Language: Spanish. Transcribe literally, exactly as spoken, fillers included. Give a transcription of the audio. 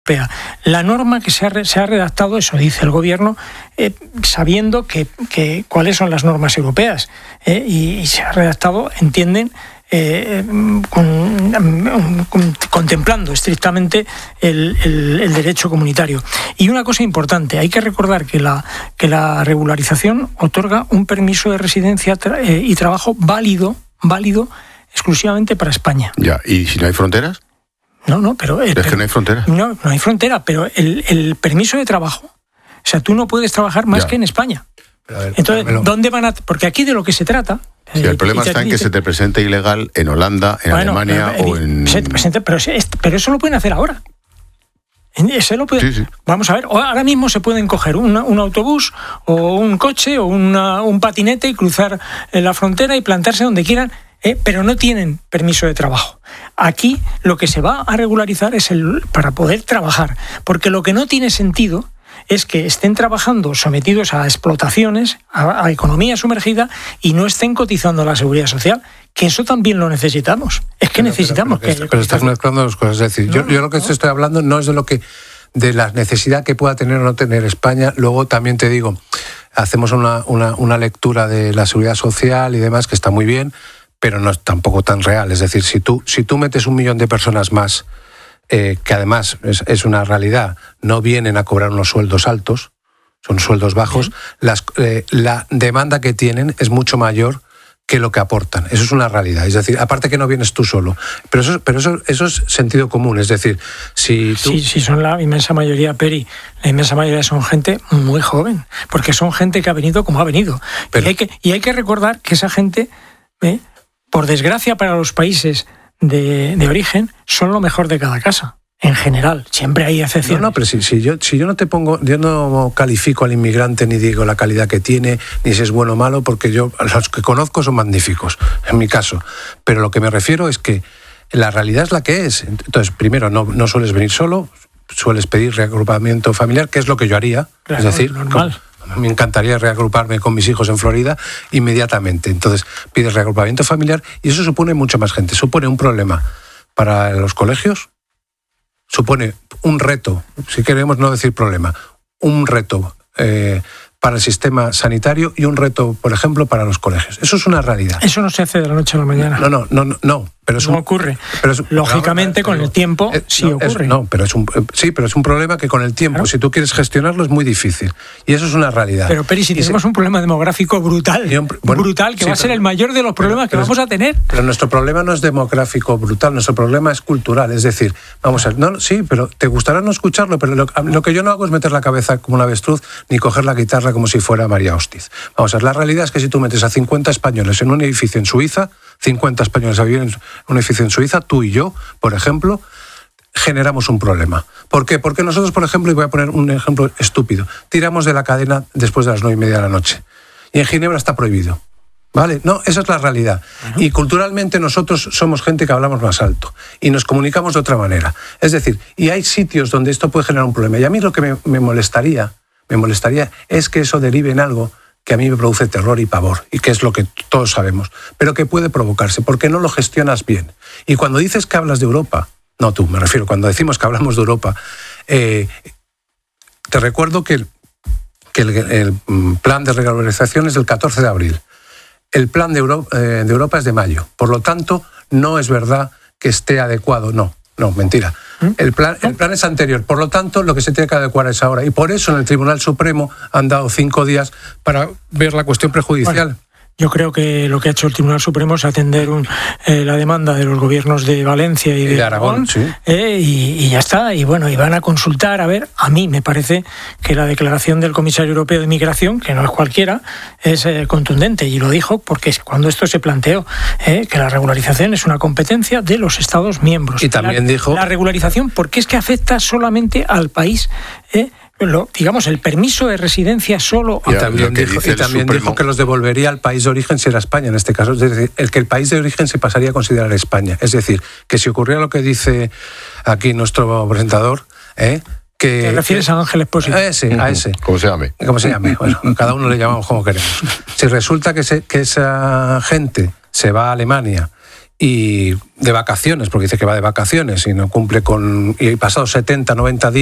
La norma que se ha, se ha redactado, eso dice el gobierno, eh, sabiendo que, que cuáles son las normas europeas, eh, y, y se ha redactado, entienden, eh, con, con, contemplando estrictamente el, el, el derecho comunitario. Y una cosa importante, hay que recordar que la, que la regularización otorga un permiso de residencia tra- eh, y trabajo válido, válido exclusivamente para España. Ya, ¿y si no hay fronteras? No, no, pero... ¿Es pero, que no hay frontera? No, no hay frontera, pero el, el permiso de trabajo, o sea, tú no puedes trabajar más ya. que en España. Pero a ver, Entonces, Carmelo. ¿dónde van a...? Porque aquí de lo que se trata... Sí, el problema está en que se te presente ilegal en Holanda, en bueno, Alemania pero, o en... Se te presenta, pero, pero eso lo pueden hacer ahora. Eso lo puede, sí, sí. Vamos a ver, ahora mismo se pueden coger una, un autobús o un coche o una, un patinete y cruzar la frontera y plantarse donde quieran, eh, pero no tienen permiso de trabajo. Aquí lo que se va a regularizar es el para poder trabajar, porque lo que no tiene sentido es que estén trabajando sometidos a explotaciones, a, a economía sumergida y no estén cotizando a la seguridad social, que eso también lo necesitamos. Es que pero, necesitamos pero, pero, que... pero estás mezclando las cosas. Es decir, no, yo, yo lo que no. estoy hablando no es de lo que de la necesidad que pueda tener o no tener España. Luego también te digo, hacemos una, una, una lectura de la seguridad social y demás, que está muy bien, pero no es tampoco tan real. Es decir, si tú, si tú metes un millón de personas más, eh, que además es, es una realidad, no vienen a cobrar unos sueldos altos, son sueldos bajos, las, eh, la demanda que tienen es mucho mayor que lo que aportan. Eso es una realidad. Es decir, aparte que no vienes tú solo. Pero eso, pero eso, eso es sentido común. Es decir, si tú... Sí, sí, son la inmensa mayoría, Peri. La inmensa mayoría son gente muy joven, porque son gente que ha venido como ha venido. Pero... Y, hay que, y hay que recordar que esa gente, eh, por desgracia para los países de, de origen, son lo mejor de cada casa. En general, siempre hay excepciones. No, no, pero si, si, yo, si yo no te pongo, yo no califico al inmigrante ni digo la calidad que tiene, ni si es bueno o malo, porque yo, los que conozco son magníficos, en mi caso. Pero lo que me refiero es que la realidad es la que es. Entonces, primero, no, no sueles venir solo, sueles pedir reagrupamiento familiar, que es lo que yo haría. Claro, es decir, normal. Con, me encantaría reagruparme con mis hijos en Florida inmediatamente. Entonces, pides reagrupamiento familiar y eso supone mucho más gente. Supone un problema para los colegios, supone un reto, si queremos no decir problema, un reto eh, para el sistema sanitario y un reto, por ejemplo, para los colegios. Eso es una realidad. Eso no se hace de la noche a la mañana. No, no, no, no, no pero es no un, ocurre. Pero es, Lógicamente, pero, con pero, el tiempo eh, sí no, ocurre. Es, no, pero es un, sí, pero es un problema que con el tiempo, claro. Si tú quieres gestionarlo, es muy difícil. Y eso es una realidad. Pero, Peri, si y tenemos se, un problema demográfico brutal, un, bueno, brutal, que sí, va a ser pero, el mayor de los problemas pero, que vamos a tener. Pero nuestro problema no es demográfico brutal, nuestro problema es cultural. Es decir, vamos a ver, no, sí, pero te gustará no escucharlo, pero lo, lo que yo no hago es meter la cabeza como un avestruz ni coger la guitarra como si fuera María Hostiz. Vamos a ver, la realidad es que si tú metes a cincuenta españoles en un edificio en Suiza, cincuenta españoles a vivir en un edificio en Suiza, tú y yo, por ejemplo, generamos un problema. ¿Por qué? Porque nosotros, por ejemplo, y voy a poner un ejemplo estúpido, tiramos de la cadena después de las nueve y media de la noche. Y en Ginebra está prohibido. ¿Vale? No, esa es la realidad. Uh-huh. Y culturalmente nosotros somos gente que hablamos más alto y nos comunicamos de otra manera. Es decir, y hay sitios donde esto puede generar un problema. Y a mí lo que me, me molestaría, me molestaría es que eso derive en algo que a mí me produce terror y pavor, y que es lo que todos sabemos, pero que puede provocarse, porque no lo gestionas bien. Y cuando dices que hablas de Europa, no tú, me refiero, cuando decimos que hablamos de Europa, eh, te recuerdo que, el, que el, el plan de regularización es del catorce de abril. El plan de, Euro, eh, de Europa es de mayo. Por lo tanto, no es verdad que esté adecuado, no. No, mentira. El plan, el plan es anterior. Por lo tanto, lo que se tiene que adecuar es ahora. Y por eso en el Tribunal Supremo han dado cinco días para ver la cuestión prejudicial. Bueno, yo creo que lo que ha hecho el Tribunal Supremo es atender un, eh, la demanda de los gobiernos de Valencia y de, y de Aragón, Aragón sí. eh, y, y ya está. Y bueno, y van a consultar, a ver, a mí me parece que la declaración del Comisario Europeo de Migración, que no es cualquiera, es eh, contundente. Y lo dijo porque cuando esto se planteó, eh, que la regularización es una competencia de los Estados miembros. Y también la, dijo... La regularización, porque es que afecta solamente al país, eh, Lo, digamos, el permiso de residencia solo... Y también, dijo, y también dijo que los devolvería al país de origen si era España, en este caso. Es decir, el que el país de origen se pasaría a considerar España. Es decir, que si ocurriera lo que dice aquí nuestro presentador... ¿eh? Que, ¿Te refieres que, a Ángel Expósito? A ese, a ese. ¿Cómo se llame? ¿Cómo se llame? Bueno, cada uno le llamamos como queremos. Si resulta que, se, que esa gente se va a Alemania y de vacaciones, porque dice que va de vacaciones y no cumple con... y pasados setenta, noventa días